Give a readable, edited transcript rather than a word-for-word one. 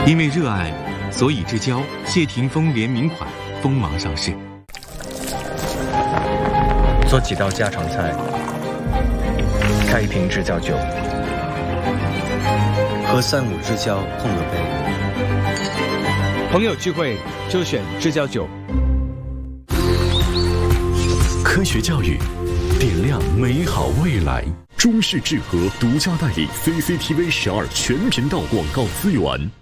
因为热爱，所以之交谢霆锋联名款锋芒上市。 做几道家常菜，开一瓶知交酒， 和3、5知交碰个杯。 朋友聚会就选知交酒。 科学教育，点亮美好未来。中视智和独家代理 CCTV 12全频道广告资源。